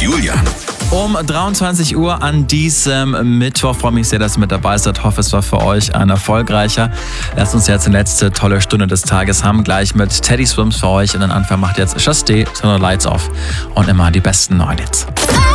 Julian. Um 23 Uhr an diesem Mittwoch. Freue mich sehr, dass ihr mit dabei seid. Hoffe, es war für euch ein erfolgreicher. Lasst uns jetzt die letzte tolle Stunde des Tages haben. Gleich mit Teddy Swims für euch. Und den Anfang macht jetzt Just Stay, Turn the Lights Off. Und immer die besten neuen Hits.